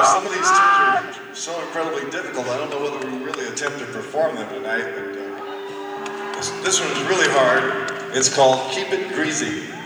some of these tunes are so incredibly difficult, I don't know whether we really attempt to perform them tonight, but this one is really hard. It's called Keep It Greasy.